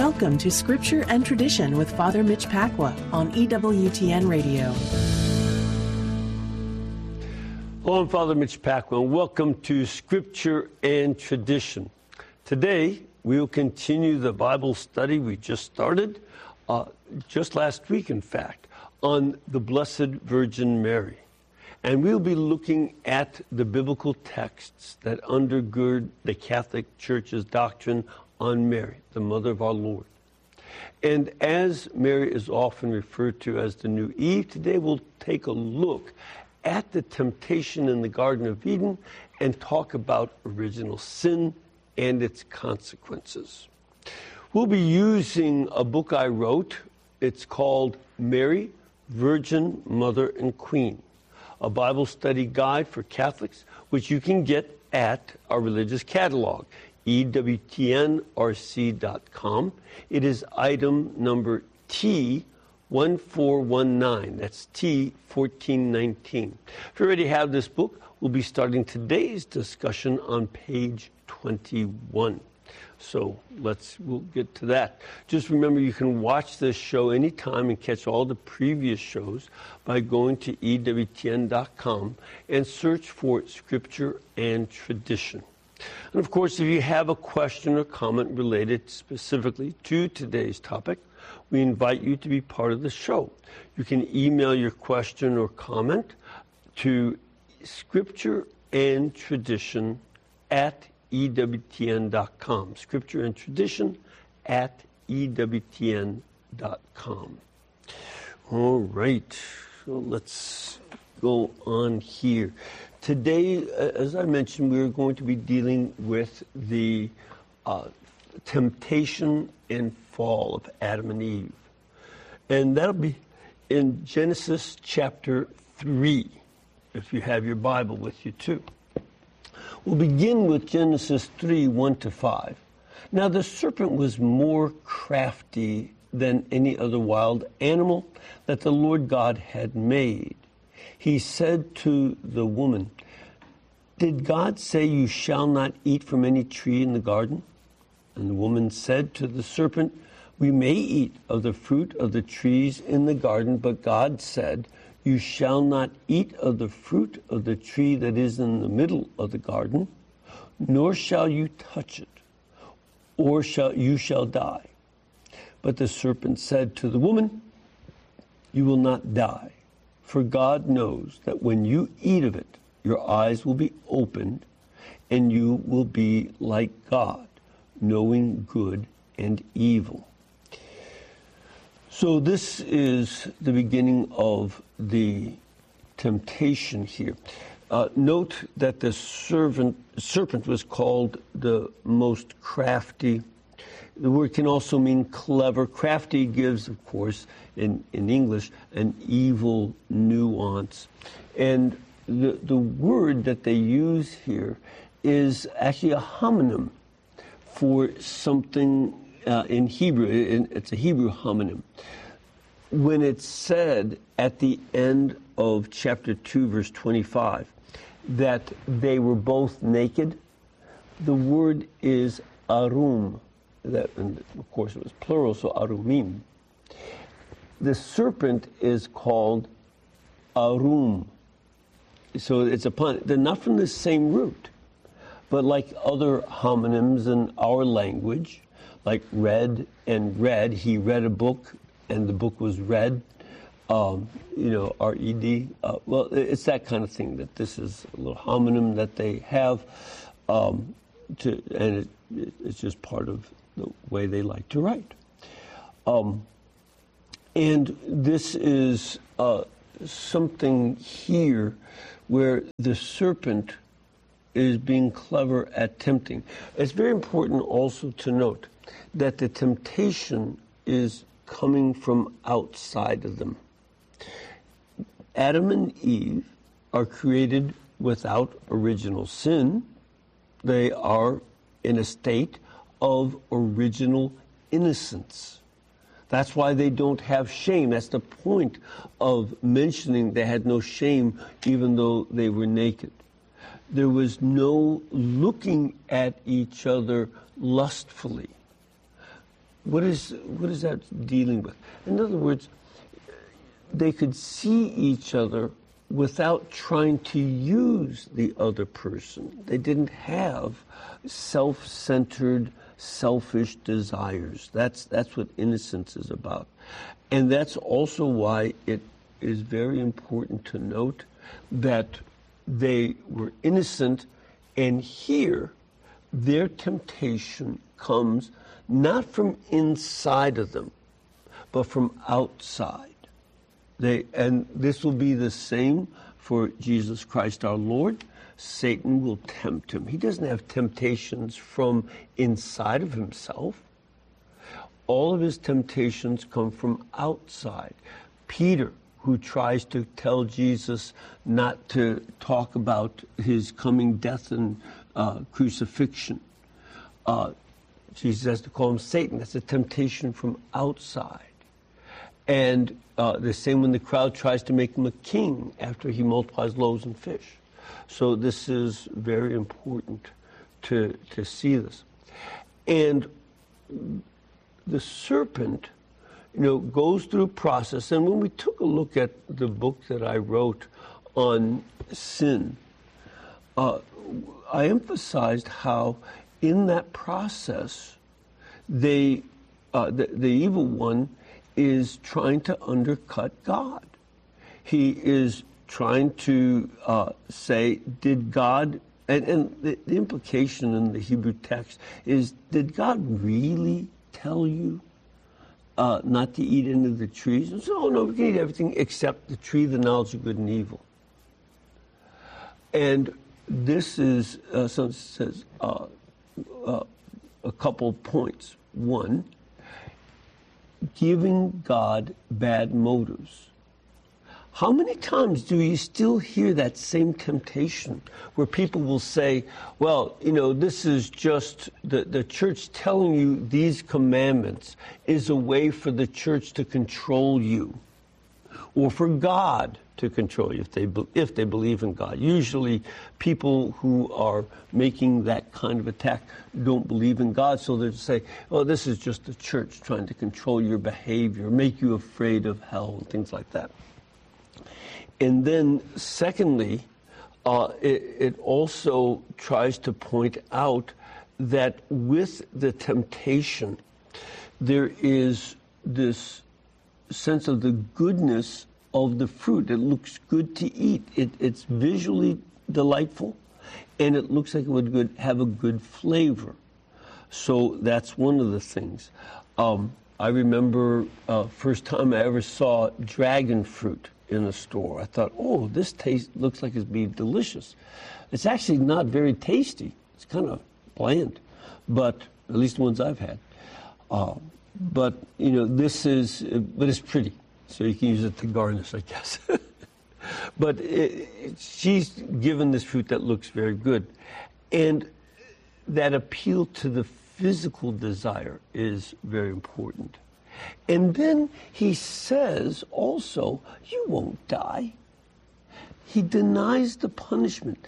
Welcome to Scripture and Tradition with Father Mitch Pacwa on EWTN Radio. Hello, I'm Father Mitch Pacwa, and welcome to Scripture and Tradition. Today, we will continue the Bible study we just started, just last week, in fact, on the Blessed Virgin Mary. And we'll be looking at the biblical texts that undergird the Catholic Church's doctrine on Mary, the Mother of our Lord. And as Mary is often referred to as the new Eve, today we'll take a look at the temptation in the Garden of Eden and talk about original sin and its consequences. We'll be using a book I wrote. It's called Mary, Virgin, Mother, and Queen, a Bible study guide for Catholics, which you can get at our religious catalog, EWTNRC.com. It is item number T1419. That's T1419. If you already have this book, we'll be starting today's discussion on page 21. So we'll get to that. Just remember, you can watch this show anytime and catch all the previous shows by going to EWTN.com and search for Scripture and Tradition. And of course, if you have a question or comment related specifically to today's topic, we invite you to be part of the show. You can email your question or comment to scriptureandtradition@EWTN.com. Scripture and Tradition at EWTN.com. All right, so let's go on here. Today, as I mentioned, we're going to be dealing with the temptation and fall of Adam and Eve. And that'll be in Genesis chapter 3, if you have your Bible with you too. We'll begin with Genesis 3, 1-5. Now the serpent was more crafty than any other wild animal that the Lord God had made. He said to the woman, "Did God say you shall not eat from any tree in the garden?" And the woman said to the serpent, "We may eat of the fruit of the trees in the garden, but God said, you shall not eat of the fruit of the tree that is in the middle of the garden, nor shall you touch it, or you shall die." But the serpent said to the woman, "You will not die, for God knows that when you eat of it, your eyes will be opened, and you will be like God, knowing good and evil." So this is the beginning of the temptation here. Note that the serpent was called the most crafty. The word can also mean clever. Crafty gives, of course, in English, an evil nuance. And the word that they use here is actually a homonym for something in Hebrew. It's a Hebrew homonym. When it's said at the end of chapter 2, verse 25, that they were both naked, the word is arum. And of course, it was plural, so arumim. The serpent is called arum. So it's a pun. They're not from the same root, but like other homonyms in our language, like read and read, he read a book and the book was read, R-E-D. Well, it's that kind of thing, that this is a little homonym that they have, and it's just part of the way they like to write. And this is something here where the serpent is being clever at tempting. It's very important also to note that the temptation is coming from outside of them. Adam and Eve are created without original sin. They are in a state of original innocence. That's why they don't have shame. That's the point of mentioning they had no shame even though they were naked. There was no looking at each other lustfully. what is that dealing with? In other words, they could see each other without trying to use the other person. They didn't have self-centered, selfish desires. That's what innocence is about. And that's also why it is very important to note that they were innocent, and here their temptation comes not from inside of them, but from outside. And this will be the same for Jesus Christ our Lord. Satan will tempt him. He doesn't have temptations from inside of himself. All of his temptations come from outside. Peter, who tries to tell Jesus not to talk about his coming death and crucifixion, Jesus has to call him Satan. That's a temptation from outside. And the same when the crowd tries to make him a king after he multiplies loaves and fish. So this is very important to see this. And the serpent, goes through a process. And when we took a look at the book that I wrote on sin, I emphasized how in that process, the evil one is trying to undercut God. He is trying to say, did God, and the implication in the Hebrew text is, did God really tell you not to eat any of the trees? And so, no, we can eat everything except the tree of the knowledge of good and evil. And this is, so it says, a couple points. One, giving God bad motives. How many times do you still hear that same temptation where people will say, well, this is just the church telling you these commandments is a way for the church to control you, or for God to control you if they believe in God. Usually people who are making that kind of attack don't believe in God, so they say, oh, this is just the church trying to control your behavior, make you afraid of hell, and things like that. And then secondly, it also tries to point out that with the temptation, there is this sense of the goodness of the fruit. It looks good to eat. It's visually delightful, and it looks like it would have a good flavor. So that's one of the things. I remember first time I ever saw dragon fruit in a store. I thought, oh, this looks like it's being delicious. It's actually not very tasty. It's kind of bland, but at least the ones I've had. But it's pretty, so you can use it to garnish, I guess. But she's given this fruit that looks very good. And that appeal to the physical desire is very important. And then he says also, you won't die. He denies the punishment.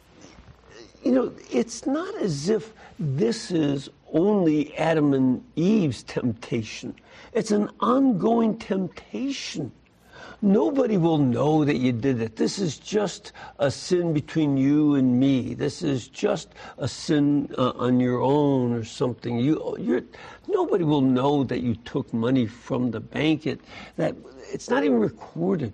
It's not as if this is only Adam and Eve's temptation. It's an ongoing temptation. Nobody will know that you did it. This is just a sin between you and me. This is just a sin on your own or something. Nobody will know that you took money from the bank. It's not even recorded.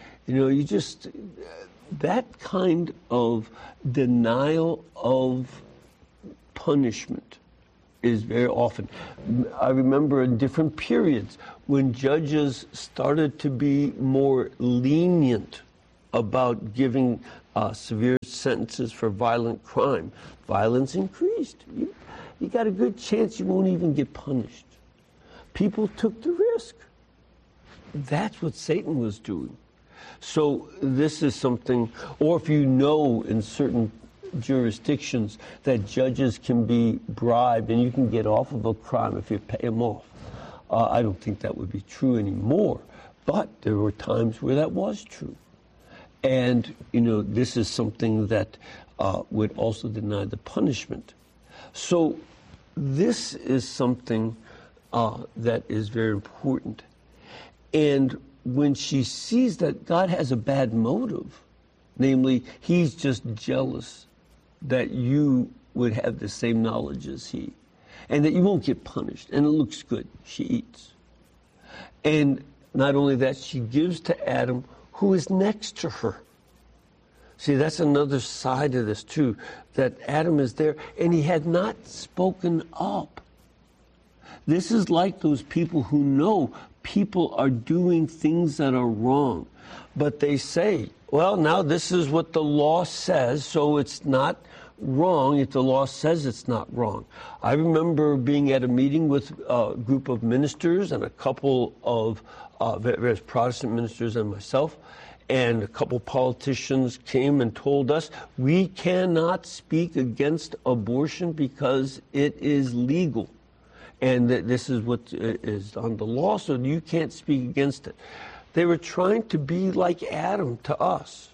That kind of denial of punishment is very often. I remember in different periods when judges started to be more lenient about giving severe sentences for violent crime. Violence increased. You got a good chance you won't even get punished. People took the risk. That's what Satan was doing. So this is something, or if in certain jurisdictions that judges can be bribed and you can get off of a crime if you pay them off. I don't think that would be true anymore, but there were times where that was true. And, this is something that would also deny the punishment. So this is something that is very important. And when she sees that God has a bad motive, namely, he's just jealous that you would have the same knowledge as he, and that you won't get punished, and it looks good, she eats. And not only that, she gives to Adam, who is next to her. See, that's another side of this, too, that Adam is there, and he had not spoken up. This is like those people who know people are doing things that are wrong, but they say, well, now this is what the law says, so it's not wrong if the law says it's not wrong. I remember being at a meeting with a group of ministers and a couple of various Protestant ministers and myself, and a couple politicians came and told us we cannot speak against abortion because it is legal. And that this is what is on the law, so you can't speak against it. They were trying to be like Adam to us.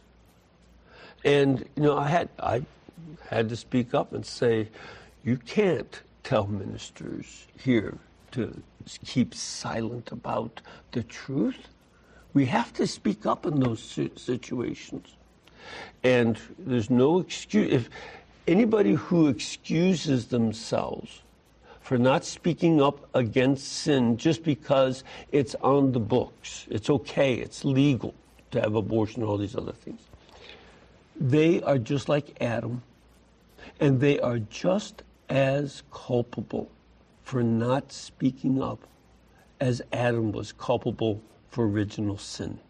And, I had to speak up and say, you can't tell ministers here to keep silent about the truth. We have to speak up in those situations. And there's no excuse. If anybody who excuses themselves for not speaking up against sin just because it's on the books, it's okay, it's legal to have abortion and all these other things, they are just like Adam, and they are just as culpable for not speaking up as Adam was culpable for original sin.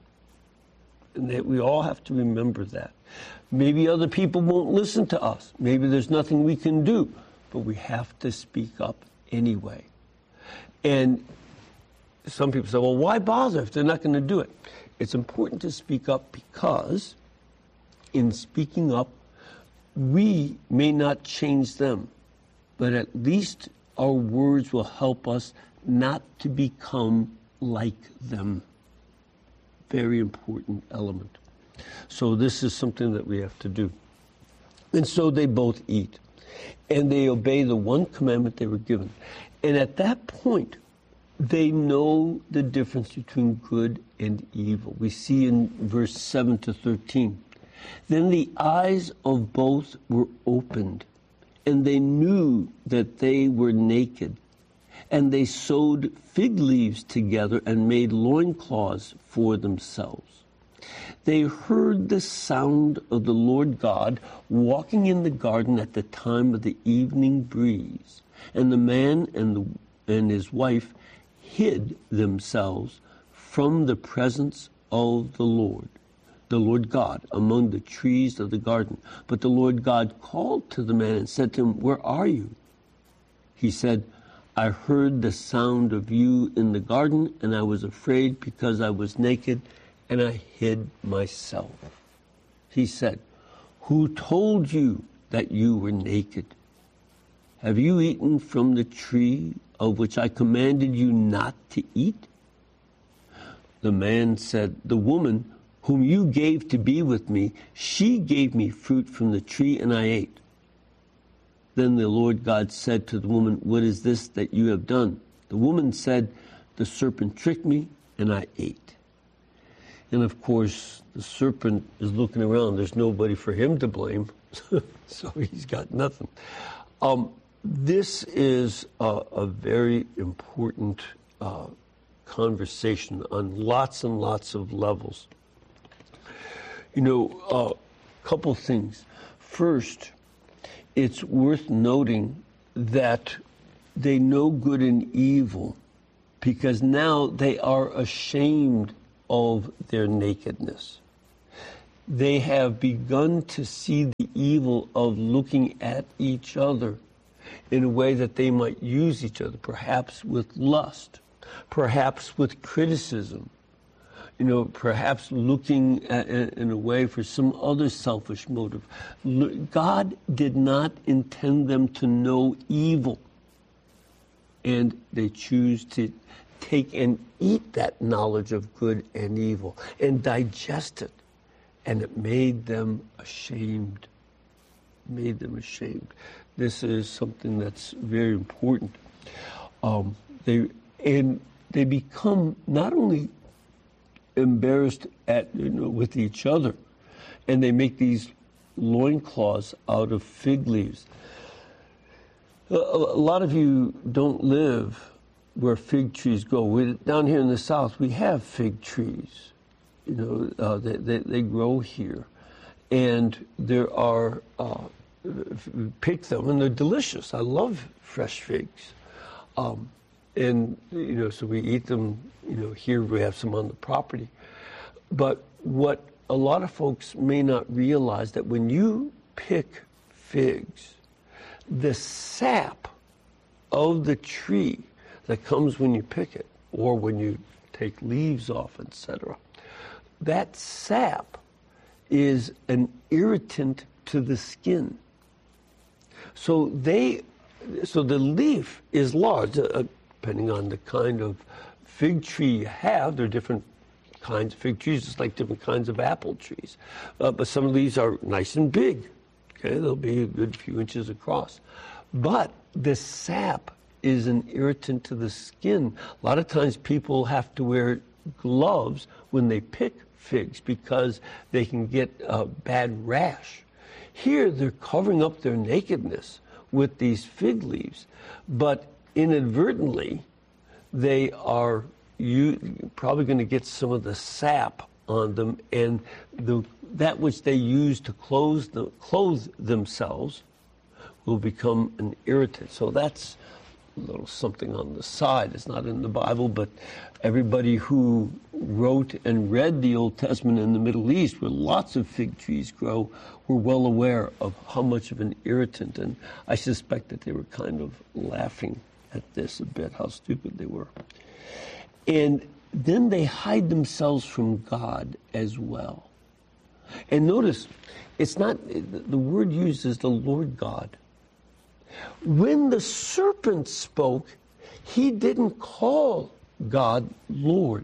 And we all have to remember that. Maybe other people won't listen to us. Maybe there's nothing we can do, but we have to speak up anyway. And some people say, well, why bother if they're not going to do it? It's important to speak up because in speaking up, we may not change them, but at least our words will help us not to become like them. Very important element. So this is something that we have to do. And so they both eat. And they obey the one commandment they were given. And at that point, they know the difference between good and evil. We see in verse 7 to 13. Then the eyes of both were opened, and they knew that they were naked. And they sewed fig leaves together and made loincloths for themselves. They heard the sound of the Lord God walking in the garden at the time of the evening breeze. And the man and his wife hid themselves from the presence of the Lord God, among the trees of the garden. But the Lord God called to the man and said to him, "Where are you?" He said, "I heard the sound of you in the garden, and I was afraid because I was naked, and I hid myself." He said, "Who told you that you were naked? Have you eaten from the tree of which I commanded you not to eat?" The man said, "The woman whom you gave to be with me, she gave me fruit from the tree, and I ate." Then the Lord God said to the woman, "What is this that you have done?" The woman said, "The serpent tricked me, and I ate." And of course, the serpent is looking around. There's nobody for him to blame, so he's got nothing. This is a very important conversation on lots and lots of levels. A couple things. First, it's worth noting that they know good and evil because now they are ashamed of their nakedness. They have begun to see the evil of looking at each other in a way that they might use each other, perhaps with lust, perhaps with criticism, perhaps looking at, in a way for some other selfish motive. God did not intend them to know evil, and they choose to take and eat that knowledge of good and evil and digest it, and it made them ashamed. This is something that's very important. They become not only embarrassed with each other, and they make these loincloths out of fig leaves. A lot of you don't live where fig trees grow. Down here in the South, we have fig trees. They grow here, and there are pick them, and they're delicious. I love fresh figs, and so we eat them. Here we have some on the property, but what a lot of folks may not realize that when you pick figs, the sap of the tree that comes when you pick it, or when you take leaves off, etc., that sap is an irritant to the skin. So the leaf is large, depending on the kind of fig tree you have. There are different kinds of fig trees, just like different kinds of apple trees. But some of these are nice and big. Okay, they'll be a good few inches across. But the sap is an irritant to the skin. A lot of times people have to wear gloves when they pick figs because they can get a bad rash. Here they're covering up their nakedness with these fig leaves, but inadvertently they are probably going to get some of the sap on them, and that which they use to clothe themselves will become an irritant. So that's a little something on the side. It's not in the Bible, but everybody who wrote and read the Old Testament in the Middle East, where lots of fig trees grow, were well aware of how much of an irritant. And I suspect that they were kind of laughing at this a bit, how stupid they were. And then they hide themselves from God as well. And notice, it's not, the word used is the Lord God. When the serpent spoke, he didn't call God Lord.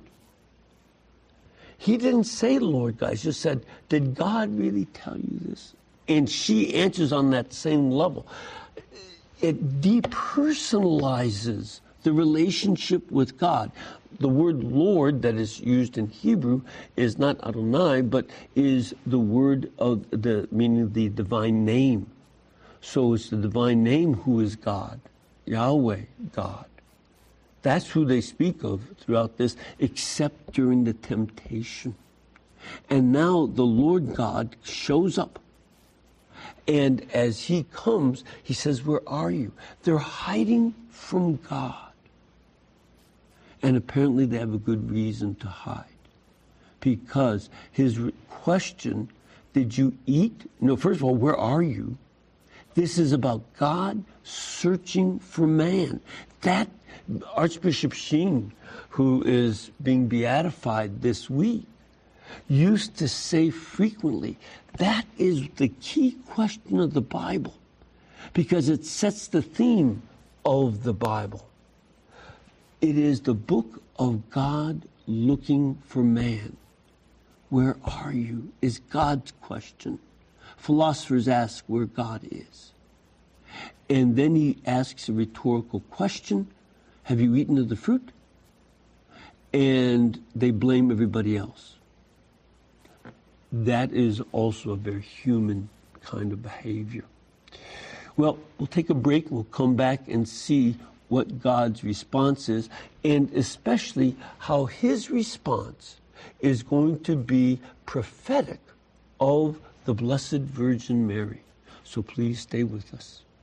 He didn't say Lord God. He just said, did God really tell you this? And she answers on that same level. It depersonalizes the relationship with God. The word Lord that is used in Hebrew is not Adonai, but is the word of meaning the divine name. So it's the divine name who is God, Yahweh, God. That's who they speak of throughout this, except during the temptation. And now the Lord God shows up. And as he comes, he says, where are you? They're hiding from God. And apparently they have a good reason to hide. Because his question, did you eat? No, first of all, where are you? This is about God searching for man. That Archbishop Sheen, who is being beatified this week, used to say frequently, that is the key question of the Bible, because it sets the theme of the Bible. It is the book of God looking for man. Where are you? Is God's question. Philosophers ask where God is. And then he asks a rhetorical question, have you eaten of the fruit? And they blame everybody else. That is also a very human kind of behavior. Well, we'll take a break. We'll come back and see what God's response is, and especially how his response is going to be prophetic of the Blessed Virgin Mary. So please stay with us.